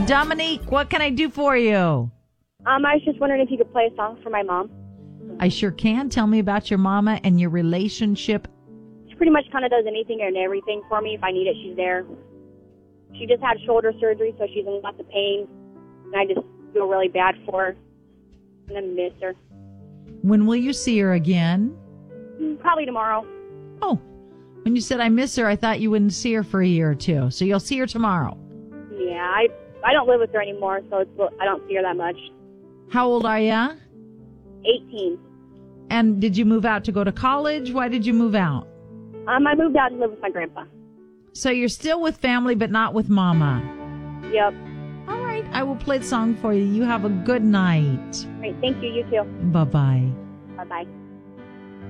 Dominique, what can I do for you? I was just wondering if you could play a song for my mom. I sure can. Tell me about your mama and your relationship. She pretty much kind of does anything and everything for me. If I need it, she's there. She just had shoulder surgery, so she's in lots of pain. And I just feel really bad for her. And I miss her. When will you see her again? Probably tomorrow. Oh, when you said I miss her, I thought you wouldn't see her for a year or two. So you'll see her tomorrow. Yeah, I don't live with her anymore, so I don't see her that much. How old are ya? 18. And did you move out to go to college? Why did you move out? I moved out to live with my grandpa. So you're still with family, but not with mama. Yep. All right. I will play the song for you. You have a good night. Great. Thank you. You too. Bye-bye. Bye-bye.